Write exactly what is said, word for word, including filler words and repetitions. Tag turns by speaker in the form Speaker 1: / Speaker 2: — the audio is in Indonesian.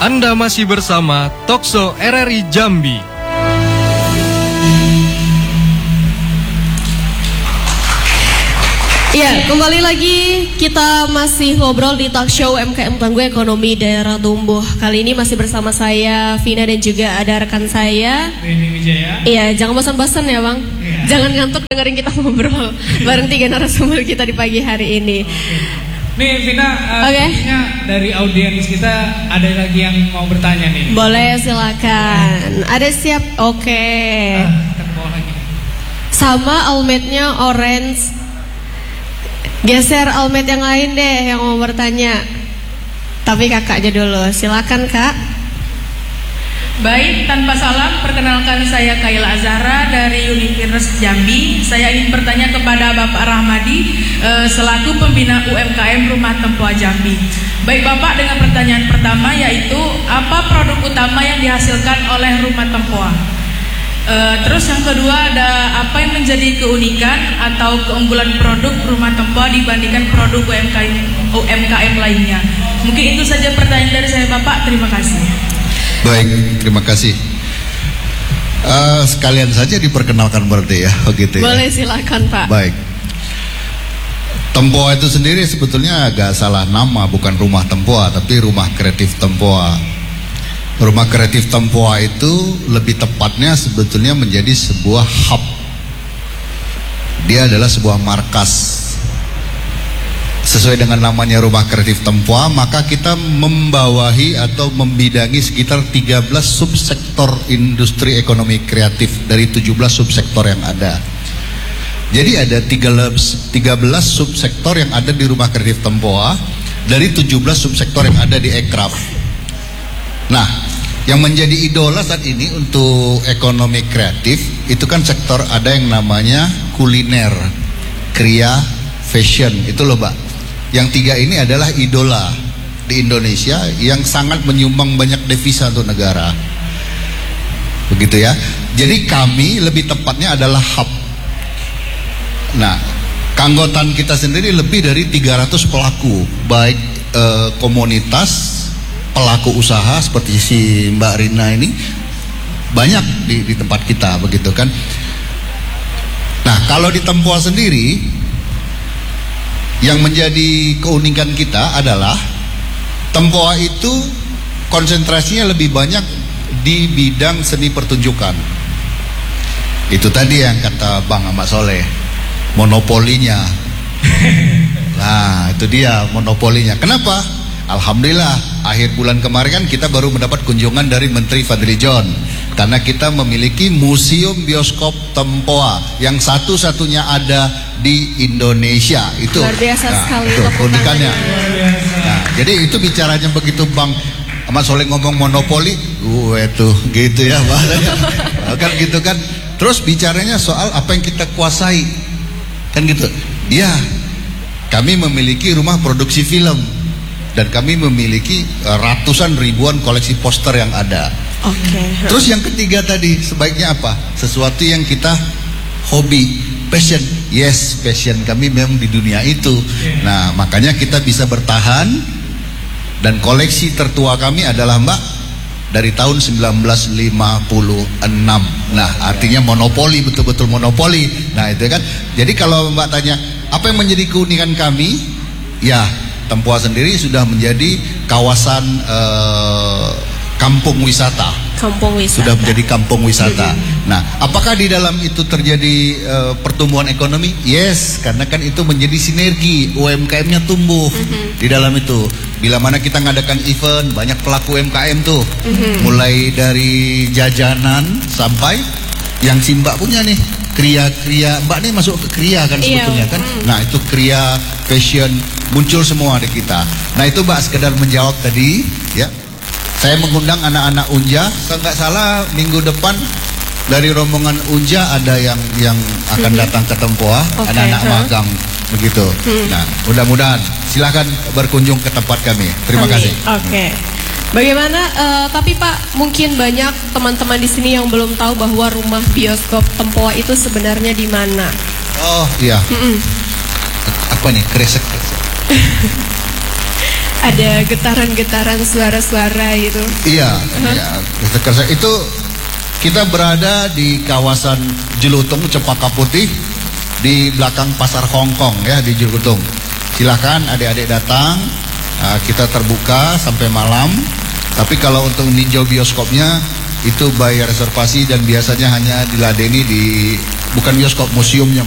Speaker 1: Anda masih bersama Talkshow R R I Jambi.
Speaker 2: Ya, kembali lagi kita masih ngobrol di Talkshow M K M Tangguh Ekonomi Daerah Tumbuh. Kali ini masih bersama saya Vina dan juga ada rekan saya
Speaker 3: Reni Wijaya.
Speaker 2: Iya, jangan bosan-bosan ya Bang.
Speaker 3: Ya.
Speaker 2: Jangan ngantuk dengerin kita ngobrol bareng tiga narasumber kita di pagi hari ini.
Speaker 3: Okay. Nih Vina, uh,
Speaker 2: Oke.
Speaker 3: sepertinya dari audiens kita ada lagi yang mau bertanya nih.
Speaker 2: Boleh, silakan. Ada siap? Oke.
Speaker 3: Ah, kita ke bawah lagi.
Speaker 2: Sama almednya orange. Geser almed yang lain deh yang mau bertanya. Tapi kakak aja dulu. Silakan Kak.
Speaker 4: Baik, tanpa salam, perkenalkan saya Kaila Azhara dari Universitas Jambi. Saya ingin bertanya kepada Bapak Rahmadi eh, selaku pembina U M K M Rumah Tempoa Jambi. Baik Bapak, dengan pertanyaan pertama yaitu apa produk utama yang dihasilkan oleh Rumah Tempoa? Uh, terus yang kedua, ada apa yang menjadi keunikan atau keunggulan produk Rumah Tempoa dibandingkan produk U M K M, U M K M lainnya? Mungkin itu saja pertanyaan dari saya Bapak, terima kasih.
Speaker 5: Baik, terima kasih. Uh, sekalian saja diperkenalkan berarti ya, begitu ya.
Speaker 2: Boleh, silakan Pak.
Speaker 5: Baik. Tempoa itu sendiri sebetulnya agak salah nama, bukan Rumah Tempoa, tapi Rumah Kreatif Tempoa. Rumah Kreatif Tempoa itu lebih tepatnya sebetulnya menjadi sebuah hub. Dia adalah sebuah markas. Sesuai dengan namanya Rumah Kreatif Tempoa, maka kita membawahi atau membidangi sekitar tiga belas subsektor industri ekonomi kreatif dari tujuh belas subsektor yang ada. Jadi ada tiga belas subsektor yang ada di Rumah Kreatif Tempoa dari tujuh belas subsektor yang ada di Ekraf. Nah, yang menjadi idola saat ini untuk ekonomi kreatif itu kan sektor ada yang namanya kuliner, kria, fashion, itu loh Mbak. Yang tiga ini adalah idola di Indonesia yang sangat menyumbang banyak devisa untuk negara. Begitu ya. Jadi kami lebih tepatnya adalah hub. Nah, keanggotaan kita sendiri lebih dari tiga ratus pelaku, baik eh, komunitas, pelaku usaha seperti si Mbak Rina ini banyak di, di tempat kita, begitu kan. Nah, kalau di Tempoa sendiri yang menjadi keunikan kita adalah Tempoa itu konsentrasinya lebih banyak di bidang seni pertunjukan. Itu tadi yang kata Bang Ahmad Soleh, monopolinya. Nah, itu dia monopolinya. Kenapa? Alhamdulillah, akhir bulan kemarin kan kita baru mendapat kunjungan dari Menteri Fadlizon, karena kita memiliki museum bioskop Tempoa yang satu-satunya ada di Indonesia. Itu
Speaker 2: luar biasa
Speaker 5: nah,
Speaker 2: sekali
Speaker 5: itu keunikannya. Nah, jadi itu bicaranya begitu Bang Ahmad Soleh ngomong monopoli, gue tuh gitu ya bahasanya. Kan gitu kan. Terus bicaranya soal apa yang kita kuasai, kan gitu. Ya, kami memiliki rumah produksi film. Dan kami memiliki ratusan ribuan koleksi poster yang ada.
Speaker 2: Oke. Okay.
Speaker 5: Terus yang ketiga tadi, sebaiknya apa? Sesuatu yang kita hobi, passion. Yes, passion kami memang di dunia itu. Nah, makanya kita bisa bertahan. Dan koleksi tertua kami adalah Mbak dari tahun sembilan belas lima puluh enam. Nah, artinya monopoli, betul-betul monopoli. Nah, itu kan. Jadi kalau Mbak tanya, apa yang menjadi keunikan kami? Ya, Tempoa sendiri sudah menjadi kawasan eh, kampung wisata.
Speaker 2: Kampung wisata.
Speaker 5: Sudah menjadi kampung wisata. Nah, apakah di dalam itu terjadi eh, pertumbuhan ekonomi? Yes, karena kan itu menjadi sinergi, U M K M-nya tumbuh di dalam itu. Bila mana kita ngadakan event, banyak pelaku U M K M tuh, mulai dari jajanan sampai yang si Mbak punya nih, kria-kria. Mbak nih masuk ke kria kan sebetulnya kan. Nah, itu kria, fashion, muncul semua di kita. Nah, itu Mbak sekedar menjawab tadi ya. Saya mengundang anak-anak Unja, kalau nggak salah minggu depan dari rombongan Unja ada yang yang akan datang ke Tempoa,
Speaker 2: Okay,
Speaker 5: anak-anak
Speaker 2: huh?
Speaker 5: magang begitu. Nah, mudah-mudahan silakan berkunjung ke tempat kami. Terima
Speaker 2: Amin.
Speaker 5: kasih.
Speaker 2: Oke. Okay. Bagaimana? Uh, tapi Pak, mungkin banyak teman-teman di sini yang belum tahu bahwa rumah bioskop Tempoa itu sebenarnya di mana.
Speaker 5: Oh iya.
Speaker 2: Mm-mm.
Speaker 5: Apa nih? Kresek.
Speaker 2: ada getaran-getaran suara-suara gitu.
Speaker 5: Iya, iya. Itu kita berada di kawasan Jelutung, Cempaka Putih, di belakang pasar Hongkong ya, di Jelutung. Silakan adik-adik datang, uh, kita terbuka sampai malam. Tapi kalau untuk ninjau bioskopnya itu bayar reservasi dan biasanya hanya diladeni di bukan bioskop, museumnya.